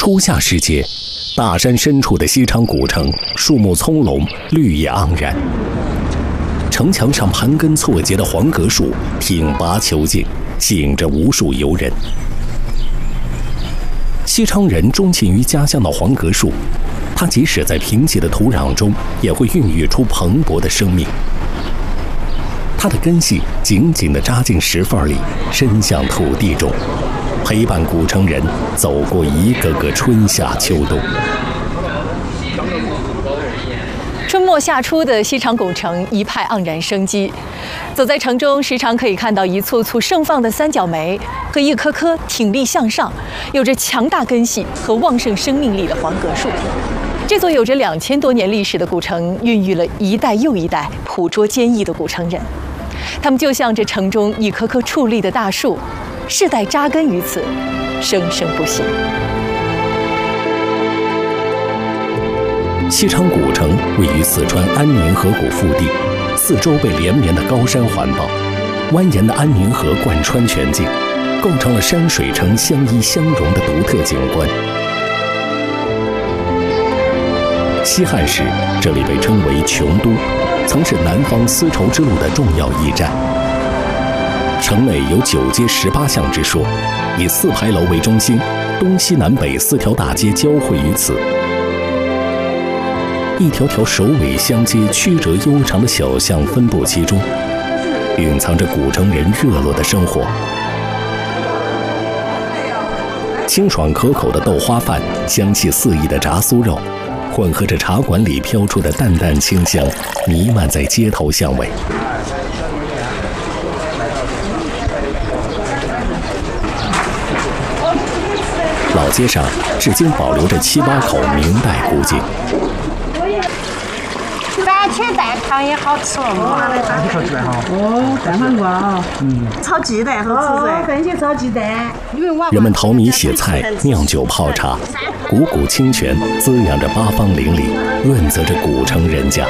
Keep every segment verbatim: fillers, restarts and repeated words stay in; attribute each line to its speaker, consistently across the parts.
Speaker 1: 初夏时节，大山深处的西昌古城，树木葱茏，绿叶盎然。城墙上盘根错节的黄葛树挺拔遒劲，吸引着无数游人。西昌人钟情于家乡的黄葛树，它即使在贫瘠的土壤中，也会孕育出蓬勃的生命。它的根系紧紧地扎进石缝里，伸向土地中，陪伴古城人走过一个个春夏秋冬。
Speaker 2: 春末夏初的西昌古城一派盎然生机，走在城中，时常可以看到一簇簇盛放的三角梅和一棵棵挺立向上、有着强大根系和旺盛生命力的黄葛树。这座有着两千多年历史的古城，孕育了一代又一代朴拙坚毅的古城人。他们就像这城中一棵棵矗立的大树，世代扎根于此，生生不息。
Speaker 1: 西昌古城位于四川安宁河谷腹地，四周被连绵的高山环抱，蜿蜒的安宁河贯穿全境，构成了山水城相依相融的独特景观。西汉时，这里被称为琼都，曾是南方丝绸之路的重要驿站。城内有九街十八巷之说，以四牌楼为中心，东西南北四条大街交汇于此。一条条首尾相接、曲折悠长的小巷分布其中，蕴藏着古城人热络的生活。清爽可口的豆花饭，香气四溢的炸酥肉，混合着茶馆里飘出的淡淡清香，弥漫在街头巷尾。老街上至今保留着七八口明代古井。
Speaker 3: 番茄蛋汤也好吃了嘛？
Speaker 4: 番茄炒鸡蛋哈。哦，蛋黄瓜啊。嗯。炒鸡蛋好吃噻。番茄炒鸡蛋。
Speaker 1: 人们淘米洗菜、酿酒泡茶，汩汩清泉滋养着八方邻里，润泽着古城人家。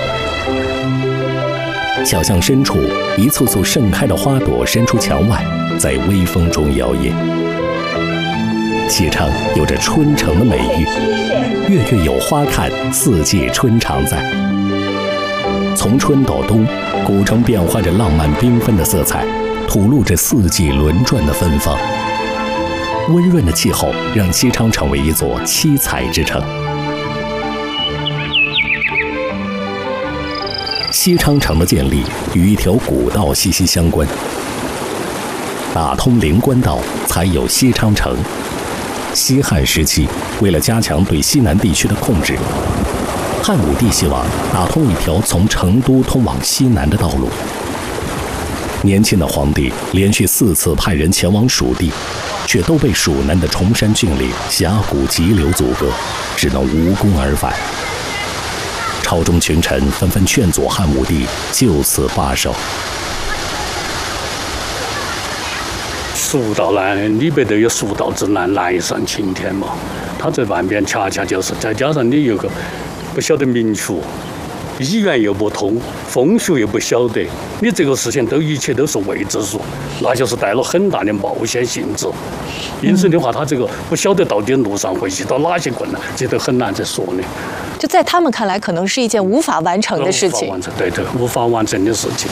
Speaker 1: 小巷深处，一簇簇盛开的花朵伸出墙外，在微风中摇曳。西昌有着春城的美誉，月月有花看，四季春常在。从春到冬，古城变换着浪漫缤纷的色彩，吐露着四季轮转的芬芳。温润的气候让西昌成为一座七彩之城。西昌城的建立与一条古道息息相关。打通灵关道，才有西昌城。西汉时期，为了加强对西南地区的控制，汉武帝希望打通一条从成都通往西南的道路。年轻的皇帝连续四次派人前往蜀地，却都被蜀南的崇山峻岭、峡谷急流阻隔，只能无功而返。朝中群臣纷纷劝阻汉武帝就此罢手。
Speaker 5: 蜀道呢，里边都有蜀道之南，南上青天嘛。它这半边恰恰就是，再加上你有个不晓得明确，语言又不通，风俗又不晓得，你这个事情都一切都是未知数，那就是带了很大的冒险性质。因此的话，他这个不晓得到底路上会遇到哪些困难，这都很难再说呢。
Speaker 2: 就在他们看来，可能是一件无法完成的事情。
Speaker 5: 无法完成，对对，无法完成的事情。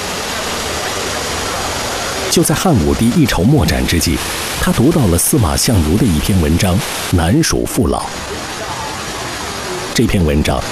Speaker 1: 就在汉武帝一筹莫展之际，他读到了司马相如的一篇文章《南蜀父老》。这篇文章